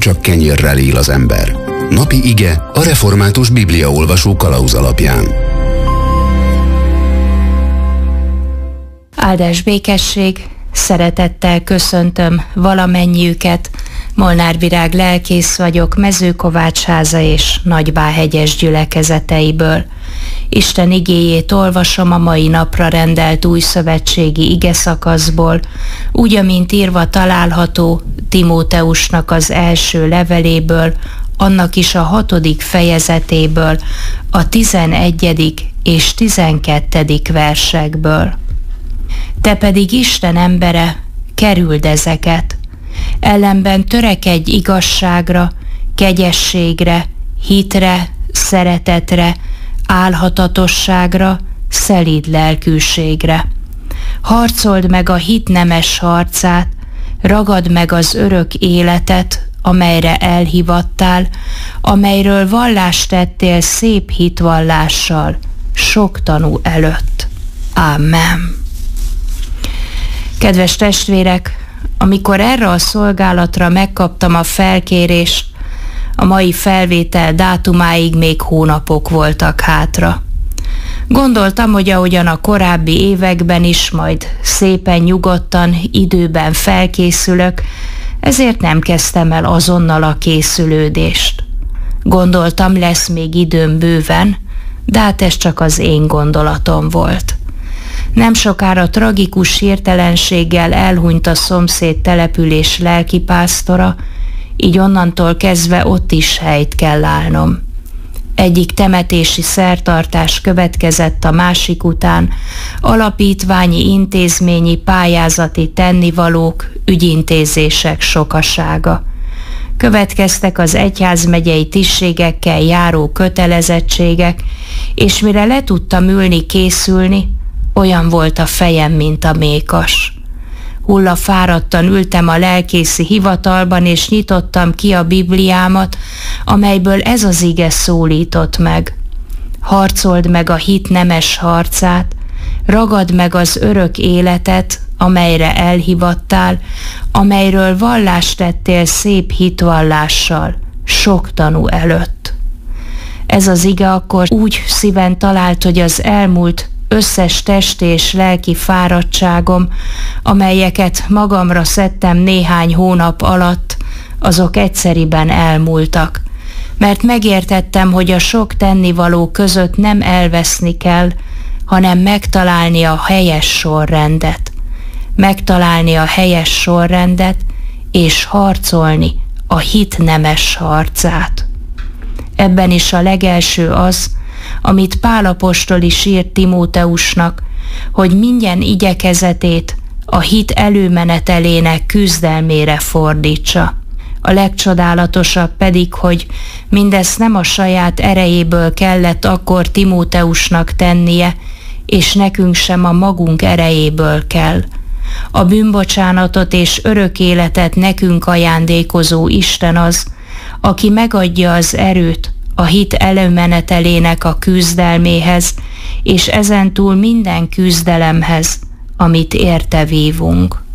csak kenyérrel él az ember. Napi ige a református bibliaolvasó kalauz alapján. Áldás békesség, szeretettel köszöntöm valamennyiüket. Molnár Virág lelkész vagyok, Mezőkovácsháza és Nagybáhegyes gyülekezeteiből. Isten igéjét olvasom a mai napra rendelt újszövetségi igeszakaszból, úgy, amint írva található Timóteusnak az első leveléből, annak is a 6. fejezetéből, a 11. és 12. versekből. Te pedig Isten embere, kerüld ezeket, ellenben törekedj igazságra, kegyességre, hitre, szeretetre, álhatatosságra, szelíd lelkűségre. Harcold meg a hit nemes harcát, ragad meg az örök életet, amelyre elhivattál, amelyről vallást tettél szép hitvallással, sok tanú előtt. Ámen. Kedves testvérek, amikor erre a szolgálatra megkaptam a felkérést, a mai felvétel dátumáig még hónapok voltak hátra. Gondoltam, hogy ahogyan a korábbi években is majd szépen nyugodtan, időben felkészülök, ezért nem kezdtem el azonnal a készülődést. Gondoltam, lesz még időm bőven, de hát ez csak az én gondolatom volt. Nem sokára tragikus hirtelenséggel elhunyt a szomszéd település lelkipásztora, így onnantól kezdve ott is helyt kell állnom. Egyik temetési szertartás következett a másik után, alapítványi, intézményi, pályázati tennivalók, ügyintézések sokasága. Következtek az egyházmegyei tisztségekkel járó kötelezettségek, és mire le tudtam ülni, készülni, olyan volt a fejem, mint a mékas. Hullafáradtan ültem a lelkészi hivatalban, és nyitottam ki a Bibliámat, amelyből ez az ige szólított meg. Harcold meg a hit nemes harcát, ragad meg az örök életet, amelyre elhivattál, amelyről vallást tettél szép hitvallással, sok tanú előtt. Ez az ige akkor úgy szíven talált, hogy az elmúlt összes testi és lelki fáradtságom, amelyeket magamra szedtem néhány hónap alatt, azok egyszeriben elmúltak, mert megértettem, hogy a sok tennivaló között nem elveszni kell, hanem megtalálni a helyes sorrendet. Megtalálni a helyes sorrendet, és harcolni a hit nemes harcát. Ebben is a legelső az, amit Pál apostol is írt Timóteusnak, hogy minden igyekezetét a hit előmenetelének küzdelmére fordítsa. A legcsodálatosabb pedig, hogy mindezt nem a saját erejéből kellett akkor Timóteusnak tennie, és nekünk sem a magunk erejéből kell. A bűnbocsánatot és örök életet nekünk ajándékozó Isten az, aki megadja az erőt a hit előmenetelének a küzdelméhez, és ezentúl minden küzdelemhez, amit érte vívunk.